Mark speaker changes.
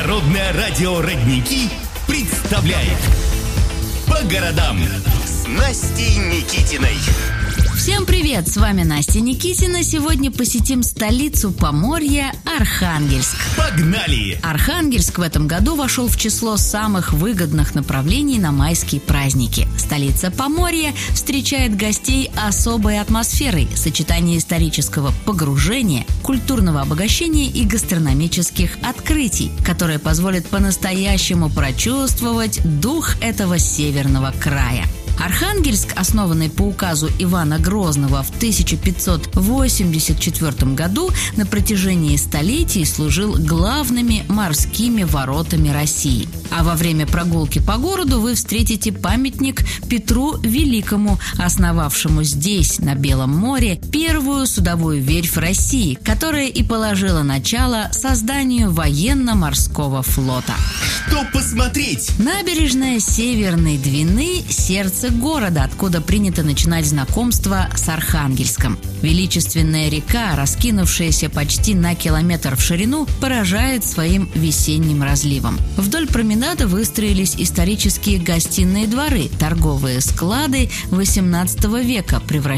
Speaker 1: Народное радио «Родники» представляет «По городам» с Настей Никитиной.
Speaker 2: Всем привет! С вами Настя Никитина. Сегодня посетим столицу Поморья – Архангельск.
Speaker 1: Погнали!
Speaker 2: Архангельск в этом году вошел в число самых выгодных направлений на майские праздники. Столица Поморья встречает гостей особой атмосферой, сочетание исторического погружения, культурного обогащения и гастрономических открытий, которое позволит по-настоящему прочувствовать дух этого северного края. Архангельск, основанный по указу Ивана Грозного в 1584 году, на протяжении столетий служил главными морскими воротами России. А во время прогулки по городу вы встретите памятник Петру Великому, основавшему здесь, на Белом море, первую судовую верфь России, которая и положила начало созданию военно-морского флота.
Speaker 1: Что посмотреть?
Speaker 2: Набережная Северной Двины – сердце города, откуда принято начинать знакомство с Архангельском. Величественная река, раскинувшаяся почти на километр в ширину, поражает своим весенним разливом. Вдоль променада выстроились исторические гостиные дворы, торговые склады XVIII века, превращенные